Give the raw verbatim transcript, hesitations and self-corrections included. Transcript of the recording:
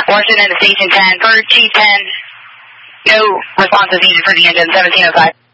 Washington to Station ten, for Chief ten, no responses needed for the engine, seventeen oh five.